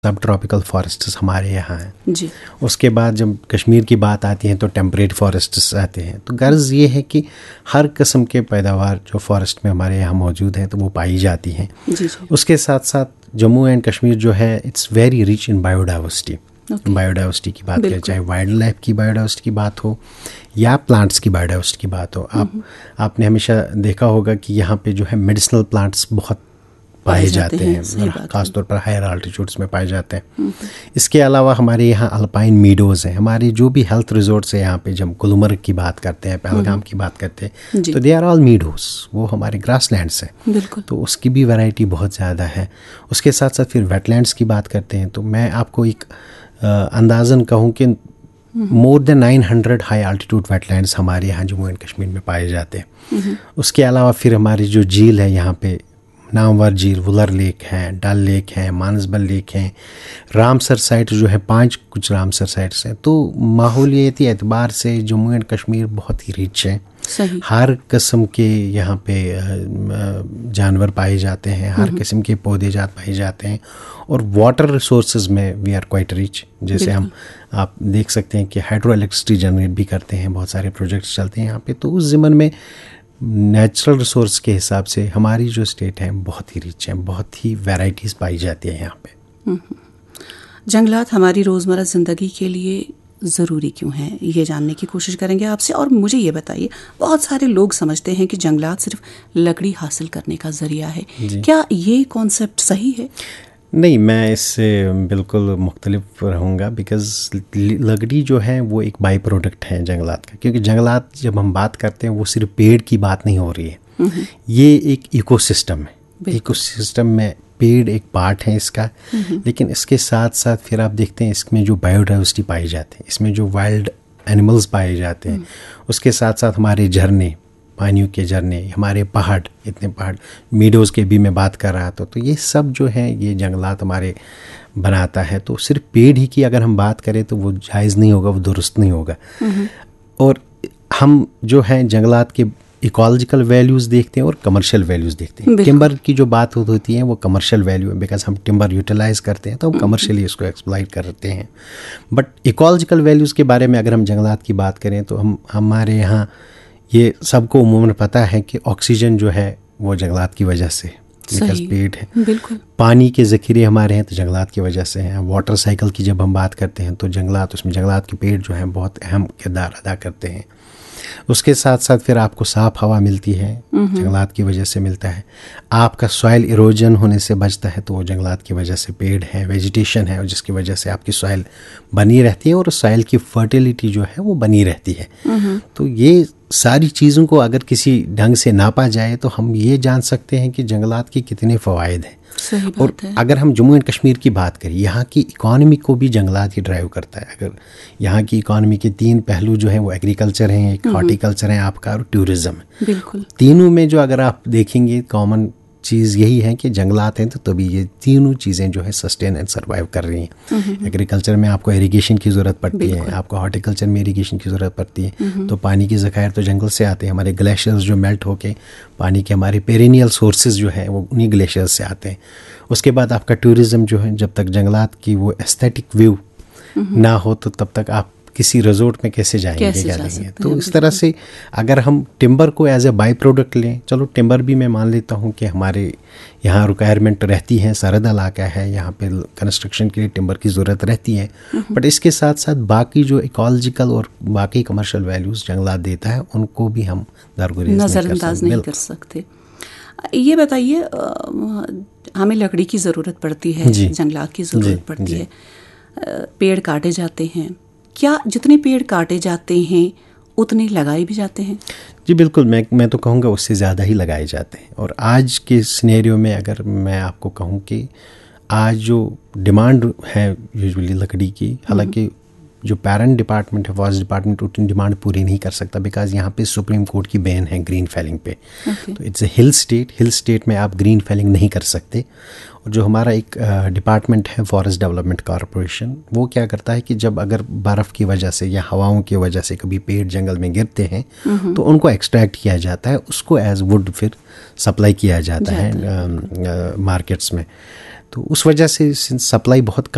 सब tropical forests हमारे यहाँ हैं जी। उसके बाद जब कश्मीर की बात आती है तो टेम्परेट फॉरेस्ट्स आते हैं। तो गर्ज़ ये है कि हर किस्म के पैदावार जो फॉरेस्ट में हमारे यहाँ मौजूद हैं तो वो पाई जाती हैं। जी। उसके साथ साथ जम्मू एंड कश्मीर जो है it's very rich in biodiversity. Biodiversity की बात करें, चाहे वाइल्ड लाइफ की बायोडाइवर्सिटी की बात हो या प्लांट्स की बायोडाइवर्सिटी की बात हो। आपने हमेशा देखा होगा कि यहाँ पे जो है मेडिसिनल प्लांट्स बहुत पाए जाते हैं, खासतौर पर हायर आल्टीट्यूड्स में पाए जाते हैं। इसके अलावा हमारे यहाँ अल्पाइन मीडोज़ हैं। हमारे जो भी हेल्थ रिजॉर्ट्स हैं यहाँ पे, जब गुलमर्ग की बात करते हैं, पहलगाम की बात करते हैं, तो दे आर ऑल मीडोज़, वो हमारे ग्रास लैंड्स हैं। तो उसकी भी वैरायटी बहुत ज़्यादा है। उसके साथ साथ फिर वेटलैंड्स की बात करते हैं तो मैं आपको एक अंदाज़न कहूँ कि more than 900 high altitude wetlands हमारे यहाँ जम्मू एंड कश्मीर में पाए जाते हैं। उसके अलावा फिर हमारी जो झील है यहाँ पे, नामवर झील, वुलर लेक है, डल लेक है, मानसबल लेक है, रामसर साइट जो है 5 कुछ रामसर साइट्स हैं। तो माहौलियाती एतबार से जम्मू एंड कश्मीर बहुत ही रिच है। हर किस्म के यहाँ पे जानवर पाए जाते हैं, हर किस्म के पौधे जात पाए जाते हैं और वाटर रिसोर्सेज में वी आर क्वाइट रिच। जैसे हम आप देख सकते हैं कि हाइड्रो इलेक्ट्रिसिटी जनरेट भी करते हैं, बहुत सारे प्रोजेक्ट्स चलते हैं यहाँ पे। तो उस ज़िमन में नेचुरल रिसोर्स के हिसाब से हमारी जो स्टेट है बहुत ही रिच है, बहुत ही वैराइटीज़ पाई जाती है यहाँ पे। जंगलात हमारी रोज़मर्रा ज़िंदगी के लिए ज़रूरी क्यों हैं, ये जानने की कोशिश करेंगे आपसे। और मुझे ये बताइए, बहुत सारे लोग समझते हैं कि जंगलात सिर्फ लकड़ी हासिल करने का ज़रिया है, क्या ये कॉन्सेप्ट सही है? नहीं, मैं इससे बिल्कुल मुख्तलिफ रहूँगा, बिकॉज़ लकड़ी जो है वो एक बाई प्रोडक्ट है जंगलात का। क्योंकि जंगलात जब हम बात करते हैं वो सिर्फ पेड़ की बात नहीं हो रही है, ये एक इकोसिस्टम है। इकोसिस्टम में पेड़ एक पार्ट है इसका, लेकिन इसके साथ साथ फिर आप देखते हैं इसमें जो बायोडाइवर्सिटी पाई जाती है, इसमें जो वाइल्ड एनिमल्स पाए जाते हैं, उसके साथ साथ हमारे झरने, पानियों के झरने, हमारे पहाड़, इतने पहाड़, मीडोज़ के भी मैं बात कर रहा था। तो ये सब जो है ये जंगलात हमारे बनाता है। तो सिर्फ पेड़ ही की अगर हम बात करें तो वो जायज़ नहीं होगा, वो दुरुस्त नहीं होगा। और हम जो है जंगलात के इकोलॉजिकल वैल्यूज़ देखते हैं और कमर्शियल वैल्यूज़ देखते हैं। टिम्बर की जो बात होती है वो कमर्शियल वैल्यू है, बिकॉज हम टिम्बर यूटिलाइज़ करते हैं तो हम कमर्शियली इसको एक्सप्लॉइट करते हैं। बट इकोलॉजिकल वैल्यूज़ के बारे में अगर हम जंगलात की बात करें तो हमारे यहाँ ये सबको उमूमन पता है कि ऑक्सीजन जो है वो जंगलात की वजह से, बिकॉज पेड़ है। बिल्कुल। पानी के ज़ख़ीरे हमारे हैं तो जंगलात की वजह से हैं। वाटर साइकिल की जब हम बात करते हैं तो जंगलात, उसमें जंगलात के पेड़ जो हैं बहुत अहम किरदार अदा करते हैं। उसके साथ साथ फिर आपको साफ़ हवा मिलती है, जंगलात की वजह से मिलता है। आपका सॉइल इरोजन होने से बचता है तो वो जंगलात की वजह से, पेड़ है, वेजिटेशन है, और जिसकी वजह से आपकी सॉइल बनी रहती है और सॉइल की फर्टिलिटी जो है वो बनी रहती है। तो ये सारी चीज़ों को अगर किसी ढंग से नापा जाए तो हम ये जान सकते हैं कि जंगलात के कितने फ़वाइद हैं। और अगर हम जम्मू एंड कश्मीर की बात करें, यहाँ की इकॉनमी को भी जंगलात ही ड्राइव करता है। अगर यहाँ की इकॉनमी के 3 पहलू जो हैं वो एग्रीकल्चर हैं, एक हॉर्टिकल्चर है आपका, और टूरिज़्म है। बिल्कुल। तीनों में जो अगर आप देखेंगे कॉमन चीज़ यही है कि जंगलात हैं तो तभी ये तीनों चीज़ें जो है सस्टेन एंड सर्वाइव कर रही हैं। एग्रीकल्चर में आपको इरिगेशन की ज़रूरत पड़ती है, आपको हॉर्टिकल्चर में इरिगेशन की ज़रूरत पड़ती है, तो पानी के ज़खायर तो जंगल से आते हैं। हमारे ग्लेशियर्स जो मेल्ट होके पानी के, हमारे पेरिनियल सोर्सेज जो है वो उन्हीं ग्लेशियर्स से आते हैं। उसके बाद आपका टूरिज़्म जो है, जब तक जंगलात की वो एस्थेटिक व्यू ना हो तो तब तक आप किसी रिजोर्ट में कैसे जाएंगे। तो इस तरह से अगर हम टिम्बर को एज ए बाई प्रोडक्ट लें, चलो टिम्बर भी मैं मान लेता हूँ कि हमारे यहाँ रिक्वायरमेंट रहती है, सरहद इलाका है, यहाँ पे कंस्ट्रक्शन के लिए टिम्बर की ज़रूरत रहती है। बट इसके साथ साथ बाकी जो इकोलॉजिकल और बाकी कमर्शियल वैल्यूज़ जंगलात देता है उनको भी हम नज़रअंदाज नहीं कर सकते। ये बताइए, हमें लकड़ी की ज़रूरत पड़ती है, जंगलात की ज़रूरत पड़ती है, पेड़ काटे जाते हैं, क्या जितने पेड़ काटे जाते हैं उतने लगाए भी जाते हैं? जी बिल्कुल, मैं तो कहूँगा उससे ज़्यादा ही लगाए जाते हैं। और आज के सिनेरियो में अगर मैं आपको कहूँ कि आज जो डिमांड है यूजुअली लकड़ी की, हालांकि जो पेरेंट डिपार्टमेंट है, फॉरेस्ट डिपार्टमेंट, उतनी डिमांड पूरी नहीं कर सकता, बिकॉज यहाँ पे सुप्रीम कोर्ट की बैन है ग्रीन फेलिंग पे। तो इट्स ए हिल स्टेट में आप ग्रीन फेलिंग नहीं कर सकते। और जो हमारा एक डिपार्टमेंट है फॉरेस्ट डेवलपमेंट कॉरपोरेशन, वो क्या करता है कि जब अगर बर्फ़ की वजह से या हवाओं की वजह से कभी पेड़ जंगल में गिरते हैं तो उनको एक्सट्रैक्ट किया जाता है, उसको एज वुड फिर सप्लाई किया जाता है मार्केट्स में। तो उस वजह से सप्लाई बहुत